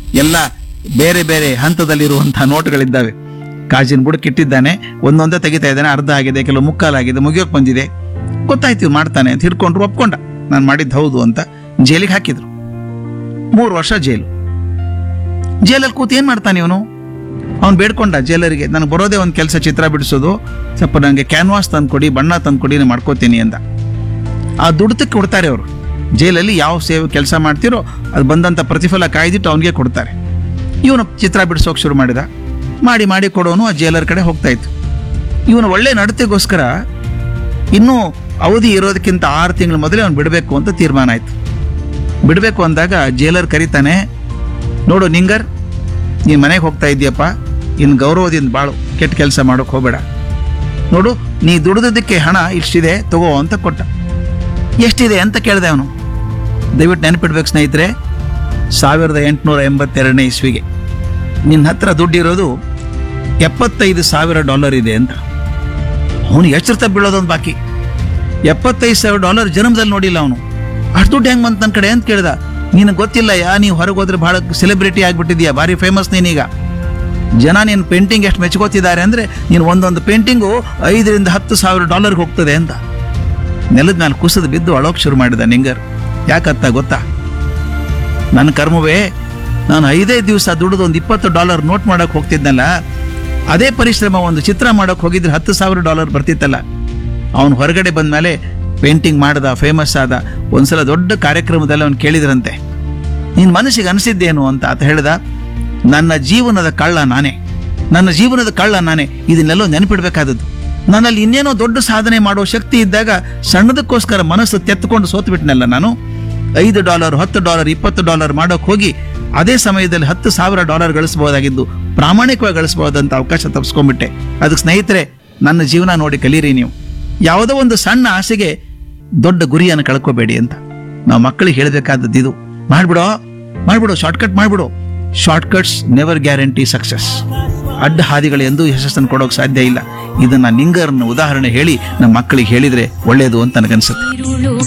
ಎಲ್ಲ ಬೇರೆ ಬೇರೆ ಹಂತದಲ್ಲಿರುವಂತಹ ನೋಟ್ಗಳಿದ್ದಾವೆ. ಕಾಜಿನ ಬುಡಕ್ಕೆ ಇಟ್ಟಿದ್ದಾನೆ, ಒಂದೊಂದೇ ತೆಗಿತಾ ಇದ್ದಾನೆ, ಅರ್ಧ ಆಗಿದೆ, ಕೆಲವು ಮುಕ್ಕಾಲಾಗಿದೆ, ಮುಗಿಯೋಕೆ ಬಂದಿದೆ. ಗೊತ್ತಾಯ್ತು ಇವ್ನು ಮಾಡ್ತಾನೆ ಅಂತ ಹಿಡ್ಕೊಂಡ್ರು, ಒಪ್ಕೊಂಡ ನಾನು ಮಾಡಿದ್ದು ಹೌದು ಅಂತ. ಜೈಲಿಗೆ ಹಾಕಿದ್ರು. 3 ವರ್ಷ ಜೈಲು. ಜೈಲಲ್ಲಿ ಕೂತು ಏನ್ ಮಾಡ್ತಾನೆ ಇವನು? ಅವ್ನು ಬೇಡ್ಕೊಂಡ ಜೈಲರಿಗೆ, ನನಗೆ ಬರೋದೇ ಒಂದು ಕೆಲಸ, ಚಿತ್ರ ಬಿಡಿಸೋದು, ಸ್ವಲ್ಪ ನನಗೆ ಕ್ಯಾನ್ವಾಸ್ ತಂದ್ಕೊಡಿ, ಬಣ್ಣ ತಂದ್ಕೊಡಿ, ನಾನು ಮಾಡ್ಕೋತೀನಿ ಅಂದ. ಆ ದುಡ್ತಕ್ಕೆ ಕೊಡ್ತಾರೆ ಅವರು. ಜೈಲಲ್ಲಿ ಯಾವ ಸೇವೆ ಕೆಲಸ ಮಾಡ್ತಿರೋ ಅದು ಬಂದಂಥ ಪ್ರತಿಫಲ ಕಾಯ್ದಿಟ್ಟು ಅವನಿಗೆ ಕೊಡ್ತಾರೆ. ಇವನು ಚಿತ್ರ ಬಿಡಿಸೋಕೆ ಶುರು ಮಾಡಿದ. ಮಾಡಿ ಮಾಡಿ ಕೊಡೋನು ಆ ಜೈಲರ್ ಕಡೆ ಹೋಗ್ತಾ ಇತ್ತು. ಇವನು ಒಳ್ಳೆ ನಡತೆಗೋಸ್ಕರ ಇನ್ನೂ ಅವಧಿ ಇರೋದಕ್ಕಿಂತ 6 ತಿಂಗಳ ಮೊದಲೇ ಅವ್ನು ಬಿಡಬೇಕು ಅಂತ ತೀರ್ಮಾನ ಆಯ್ತು. ಬಿಡಬೇಕು ಅಂದಾಗ ಜೈಲರ್ ಕರೀತಾನೆ, ನೋಡು ನಿಂಗರ್, ನೀನು ಮನೆಗೆ ಹೋಗ್ತಾ ಇದೆಯಪ್ಪ, ಇನ್ನು ಗೌರವದಿಂದ ಬಾಳು, ಕೆಟ್ಟ ಕೆಲಸ ಮಾಡೋಕೆ ಹೋಗಬೇಡ. ನೋಡು, ನೀ ದುಡಿದಕ್ಕೆ ಹಣ ಇಷ್ಟಿದೆ ತಗೋ ಅಂತ ಕೊಟ್ಟ. ಎಷ್ಟಿದೆ ಅಂತ ಕೇಳಿದೆ ಅವನು. ದಯವಿಟ್ಟು ನೆನಪಿಡ್ಬೇಕು ಸ್ನೇಹಿತರೆ, 1882 ಇಸ್ವಿಗೆ ನಿನ್ನ ಹತ್ರ ದುಡ್ಡಿರೋದು $75,000 ಇದೆ ಅಂತ. ಅವನು ಎಚ್ಚರಿತ ಬೀಳೋದೊಂದು ಬಾಕಿ. $75,000 ಜನ್ಮದಲ್ಲಿ ನೋಡಿಲ್ಲ ಅವನು. ಅಷ್ಟು ದುಡ್ಡು ಹೆಂಗೆ ಬಂತು ನನ್ನ ಕಡೆ ಅಂತ ಕೇಳ್ದ. ನಿನಗೆ ಗೊತ್ತಿಲ್ಲ ನೀವು ಹೊರಗೆ ಹೋದ್ರೆ ಬಹಳ ಸೆಲೆಬ್ರಿಟಿ ಆಗಿಬಿಟ್ಟಿದ್ಯಾ, ಭಾರಿ ಫೇಮಸ್ ನೀನೀಗ. ಜನ ನೀನು ಪೇಂಟಿಂಗ್ ಎಷ್ಟು ಮೆಚ್ಕೋತಿದ್ದಾರೆ ಅಂದರೆ ನೀನು ಒಂದೊಂದು ಪೇಂಟಿಂಗು $5,000-10,000 ಹೋಗ್ತದೆ ಅಂತ. ನೆಲದ ಮೇಲೆ ಕುಸಿದು ಬಿದ್ದು ಅಳೋಕೆ ಶುರು ಮಾಡಿದ ನಿಂಗರ್. ಯಾಕತ್ತ ಗೊತ್ತಾ? ನನ್ನ ಕರ್ಮವೇ, ನಾನು 5 ದಿವಸ ದುಡಿದು ಒಂದು $20 ನೋಟ್ ಮಾಡೋಕೆ ಹೋಗ್ತಿದ್ನಲ್ಲ, ಅದೇ ಪರಿಶ್ರಮ ಒಂದು ಚಿತ್ರ ಮಾಡೋಕೆ ಹೋಗಿದ್ರೆ $10,000 ಬರ್ತಿತ್ತಲ್ಲ. ಅವನು ಹೊರಗಡೆ ಬಂದ ಮೇಲೆ ಪೇಂಟಿಂಗ್ ಮಾಡ್ದ, ಫೇಮಸ್ ಆದ. ಒಂದ್ಸಲ ದೊಡ್ಡ ಕಾರ್ಯಕ್ರಮದಲ್ಲಿ ಅವನು ಕೇಳಿದ್ರಂತೆ, ನಿನ್ನ ಮನಸ್ಸಿಗೆ ಅನಿಸಿದ್ದೇನು ಅಂತ. ಆತ ಹೇಳ್ದ, ನನ್ನ ಜೀವನದ ಕಳ್ಳ ನಾನೇ, ನನ್ನ ಜೀವನದ ಕಳ್ಳ ನಾನೇ, ಇದನ್ನೆಲ್ಲೋ ನೆನಪಿಡ್ಬೇಕಾದದ್ದು. ನನ್ನಲ್ಲಿ ಇನ್ನೇನೋ ದೊಡ್ಡ ಸಾಧನೆ ಮಾಡೋ ಶಕ್ತಿ ಇದ್ದಾಗ ಸಣ್ಣದಕ್ಕೋಸ್ಕರ ಮನಸ್ಸು ತೆತ್ತುಕೊಂಡು ಸೋತ್ಬಿಟ್ನಲ್ಲ ನಾನು. $5, $10, $20 ಮಾಡೋಕೆ ಹೋಗಿ ಅದೇ ಸಮಯದಲ್ಲಿ $10,000 ಗಳಿಸಬಹುದಾಗಿದ್ದು, ಪ್ರಾಮಾಣಿಕವಾಗಿ ಗಳಿಸಬಹುದಂತ ಅವಕಾಶ ತಪ್ಪಿಸ್ಕೊಂಡ್ಬಿಟ್ಟೆ. ಅದಕ್ಕೆ ಸ್ನೇಹಿತರೆ, ನನ್ನ ಜೀವನ ನೋಡಿ ಕಲೀರಿ ನೀವು. ಯಾವುದೋ ಒಂದು ಸಣ್ಣ ಆಸೆಗೆ ದೊಡ್ಡ ಗುರಿಯನ್ನು ಕಳ್ಕೋಬೇಡಿ ಅಂತ ನಾವು ಮಕ್ಕಳಿಗೆ ಹೇಳಬೇಕಾದದ್ದು ಇದು. ಮಾಡ್ಬಿಡೋ, shortcut ಮಾಡ್ಬಿಡು. Shortcuts never guarantee success. ಅಡ್ಡ ಹಾದಿಗಳು ಎಂದೂ ಯಶಸ್ಸನ್ನು ಕೊಡೋಕೆ ಸಾಧ್ಯ ಇಲ್ಲ. ಇದನ್ನ ನಿಂಗರ್ನ ಉದಾಹರಣೆ ಹೇಳಿ ನಮ್ಮ ಮಕ್ಕಳಿಗೆ ಹೇಳಿದ್ರೆ ಒಳ್ಳೆಯದು ಅಂತ ನನಗನ್ಸುತ್ತೆ.